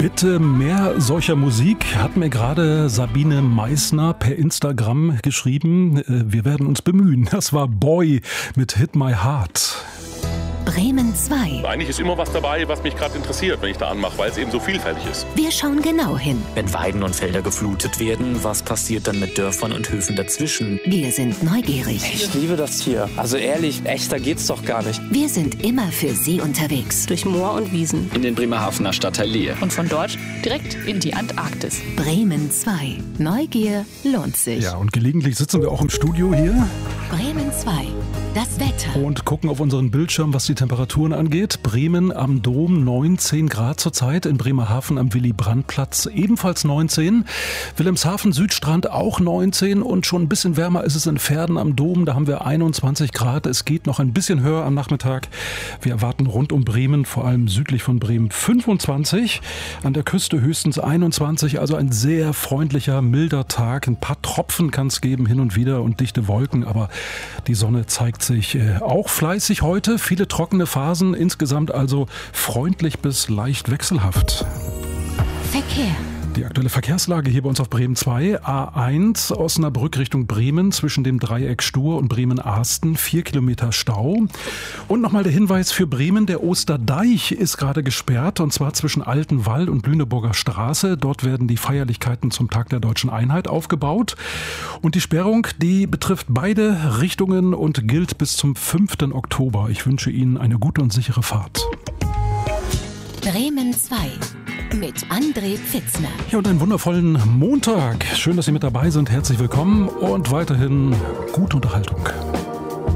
Bitte mehr solcher Musik, hat mir gerade Sabine Meissner per Instagram geschrieben. Wir werden uns bemühen. Das war Boy mit Hit My Heart. Bremen 2. Eigentlich ist immer was dabei, was mich gerade interessiert, wenn ich da anmache, weil es eben so vielfältig ist. Wir schauen genau hin. Wenn Weiden und Felder geflutet werden, was passiert dann mit Dörfern und Höfen dazwischen? Wir sind neugierig. Ich liebe das hier. Also ehrlich, echter geht's doch gar nicht. Wir sind immer für Sie unterwegs. Durch Moor und Wiesen. In den Bremerhavener Stadtteil Lehe. Und von dort direkt in die Antarktis. Bremen 2. Neugier lohnt sich. Ja, und gelegentlich sitzen wir auch im Studio hier. Bremen 2. Das Wetter. Und gucken auf unseren Bildschirm, was die Temperaturen angeht. Bremen am Dom 19 Grad zurzeit, in Bremerhaven am Willy-Brandt-Platz ebenfalls 19. Wilhelmshaven Südstrand auch 19 und schon ein bisschen wärmer ist es in Verden am Dom, da haben wir 21 Grad. Es geht noch ein bisschen höher am Nachmittag. Wir erwarten rund um Bremen, vor allem südlich von Bremen 25, an der Küste höchstens 21, also ein sehr freundlicher, milder Tag. Ein paar Tropfen kann es geben hin und wieder und dichte Wolken, aber die Sonne zeigt sich auch fleißig heute. Viele trockene Phasen, insgesamt also freundlich bis leicht wechselhaft. Verkehr. Die aktuelle Verkehrslage hier bei uns auf Bremen 2, A1 Osnabrück Richtung Bremen zwischen dem Dreieck Stur und Bremen-Ahsten, 4 Kilometer Stau. Und nochmal der Hinweis für Bremen, der Osterdeich ist gerade gesperrt und zwar zwischen Altenwall und Lüneburger Straße. Dort werden die Feierlichkeiten zum Tag der Deutschen Einheit aufgebaut. Und die Sperrung, die betrifft beide Richtungen und gilt bis zum 5. Oktober. Ich wünsche Ihnen eine gute und sichere Fahrt. Bremen 2. Mit André Pfitzner. Ja, und einen wundervollen Montag. Schön, dass Sie mit dabei sind. Herzlich willkommen und weiterhin gute Unterhaltung.